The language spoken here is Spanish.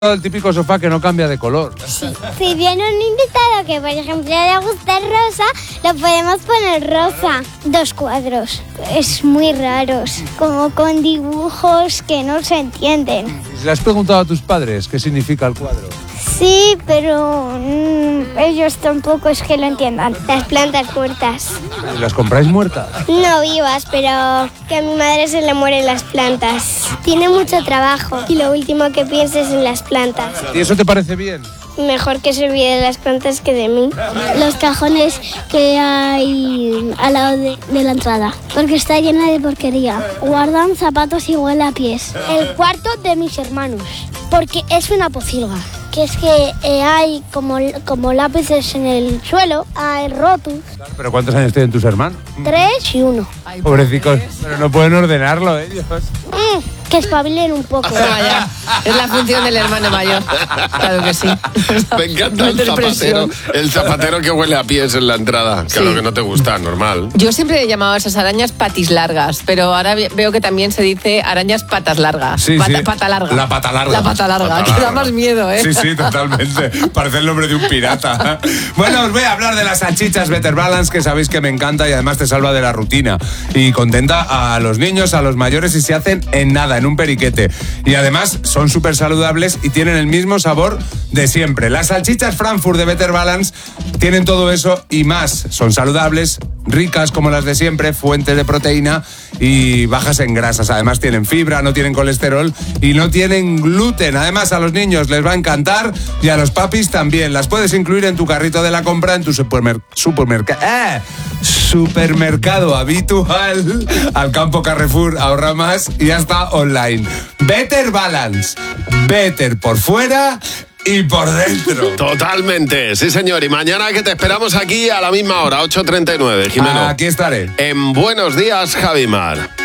El típico sofá que no cambia de color. Sí. Si viene un invitado que, por ejemplo, le gusta el rosa, lo podemos poner rosa. 2 cuadros. Es muy raros, como con dibujos que no se entienden. ¿Le has preguntado a tus padres qué significa el cuadro? Sí, pero ellos tampoco es que lo entiendan. Las plantas muertas. ¿Las compráis muertas? No vivas, pero que a mi madre se le mueren las plantas. Tiene mucho trabajo y lo último que piensa es en las plantas. ¿Y eso te parece bien? Mejor que se olvide de las plantas que de mí. Los cajones que hay al lado de la entrada, porque está llena de porquería. Guardan zapatos y huele a pies. El cuarto de mis hermanos, porque es una pocilga. Que es que hay como lápices en el suelo, hay rotos. ¿Pero cuántos años tienen tus hermanos? 3 y 1. Pobrecicos, pero no pueden ordenarlo ellos. Que espabilen un poco. Vaya, es la función del hermano mayor. Claro que sí. Me encanta el zapatero que huele a pies en la entrada, que Sí. es lo que no te gusta, normal. Yo siempre he llamado a esas arañas patis largas, pero ahora veo que también se dice arañas patas largas. Sí, sí. Pata larga. La pata larga. La pata larga, Pata que da larga. más miedo, ¿eh? Sí, sí, totalmente. Parece el nombre de un pirata. Bueno, os voy a hablar de las salchichas Better Balance, que sabéis que me encanta y además te salva de la rutina. Y contenta a los niños, a los mayores, y se hacen en nada, en un periquete. Y además son súper saludables y tienen el mismo sabor de siempre. Las salchichas Frankfurt de Better Balance tienen todo eso y más. Son saludables, ricas como las de siempre, fuentes de proteína y bajas en grasas. Además tienen fibra, no tienen colesterol y no tienen gluten. Además a los niños les va a encantar y a los papis también. Las puedes incluir en tu carrito de la compra en tu supermercado habitual, al campo Carrefour, ahorra más y hasta online. Better Balance. Better por fuera y por dentro. Totalmente, sí señor. Y mañana que te esperamos aquí a la misma hora, 8:39, Jimeno. Aquí estaré. En Buenos Días, Javimar.